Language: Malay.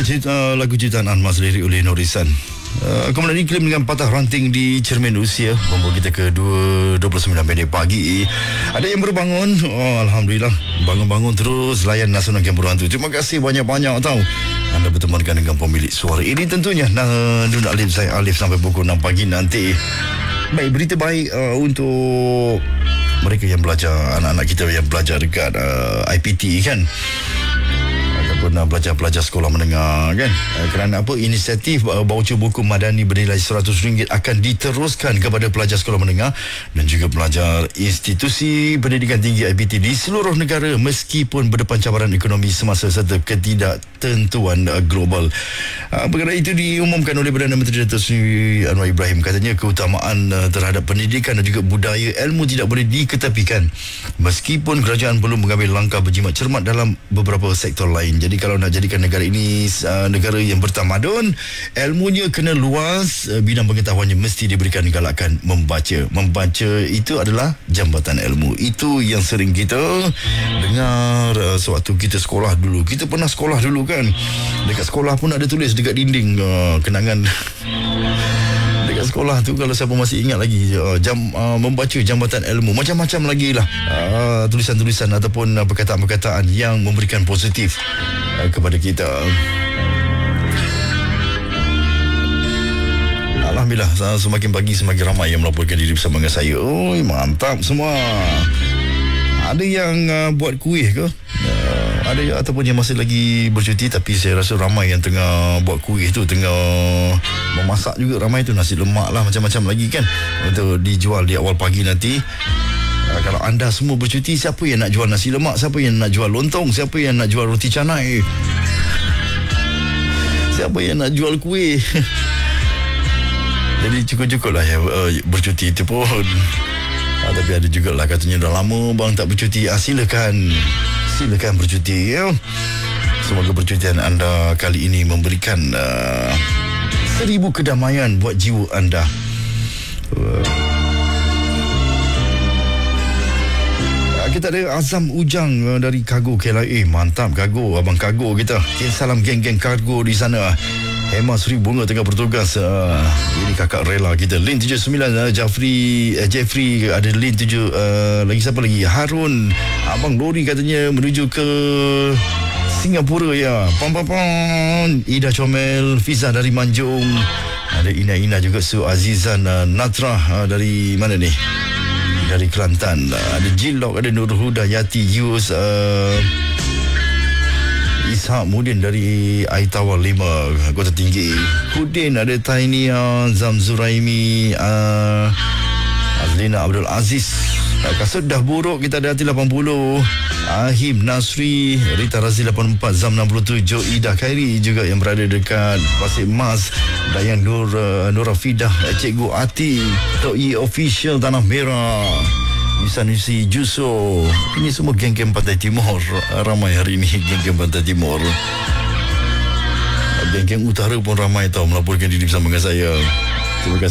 lagu ciptaan Anmas lirik oleh Norisan. Kemudian iklim dengan patah ranting di cermin usia membawa kita ke 29 minit pagi. Ada yang berbangun, Alhamdulillah. Bangun-bangun terus layan Nasional Kamp Hantu. Terima kasih banyak-banyak tahu anda bertemankan dengan pemilik suara ini tentunya Nun Alif, saya Alif sampai pukul 6 pagi nanti. Baik, berita baik untuk mereka yang belajar, anak-anak kita yang belajar dekat IPT kan, ataupun pelajar-pelajar sekolah menengah kan. Kerana apa? Inisiatif voucher buku madani bernilai RM100 akan diteruskan kepada pelajar sekolah menengah dan juga pelajar institusi pendidikan tinggi IPT di seluruh negara meskipun berdepan cabaran ekonomi semasa serta ketidaktentuan global. Perkara itu diumumkan oleh Perdana Menteri Datuk Seri Anwar Ibrahim. Katanya keutamaan terhadap pendidikan dan juga budaya ilmu tidak boleh diketepikan meskipun kerajaan perlu mengambil langkah berjimat cermat dalam beberapa sektor lain. Jadi kalau nak jadikan negara ini negara yang bertamadun, ilmunya kena luas, bidang pengetahuannya mesti diberikan galakan membaca. Membaca itu adalah jambatan ilmu. Itu yang sering kita dengar sewaktu kita sekolah dulu. Kita pernah sekolah dulu kan. Dekat sekolah pun ada tulis dekat dinding kenangan dekat sekolah tu, kalau siapa masih ingat lagi, membaca jambatan ilmu, macam-macam lagi lah tulisan-tulisan ataupun perkataan-perkataan yang memberikan positif kepada kita. Alhamdulillah, semakin pagi semakin ramai yang melaporkan diri bersama dengan saya. Oi, mantap semua. Ada yang buat kuih ke? Ada ataupun yang masih lagi bercuti, tapi saya rasa ramai yang tengah buat kuih tu, tengah memasak juga ramai tu, nasi lemak lah, macam-macam lagi kan, untuk dijual di awal pagi nanti. Kalau anda semua bercuti, siapa yang nak jual nasi lemak, siapa yang nak jual lontong, siapa yang nak jual roti canai, siapa yang nak jual kuih. Jadi cukup-cukup lah ya bercuti itu pun. Tapi ada juga lah katanya dah lama bang tak bercuti. Silakan bercuti ya. Semoga percutian anda kali ini memberikan 1000 kedamaian buat jiwa anda. Kita ada Azam Ujang dari Kargo KLIA. Mantap Kargo, abang Kargo kita. Salam geng-geng Kargo di sana. Hema Sri Bunga tengah bertugas. Ini kakak rela kita. Lin 79 Jeffrey ada Lin 7 lagi siapa lagi? Harun. Abang Lori katanya menuju ke Singapura ya. Pam. Ida Comel, Fiza dari Manjung. Ada Ina juga, Su Azizan Natrah dari mana ni? Dari Kelantan. Ada Jilok, ada Nur Huda Yati Yus, Ishak Mudin dari Aitawa 5 Kota Tinggi. Hudin, ada Tainia Zamzuraimi, Azlina Abdul Aziz. Kasut dah buruk, kita ada hati 80. Ahim Nasri, Rita Razi 84, Zam 67, Ida Khairi juga yang berada dekat Pasir Mas, Dayan Nur Fidah, Cikgu Ati, Tok Yi Official Tanah Merah, Yusanusi Juso. Ini semua geng-geng Pantai Timur. Ramai hari ini geng-geng Pantai Timur. Geng-geng Utara pun ramai tahu melaporkan diri bersama dengan saya. Terima kasih.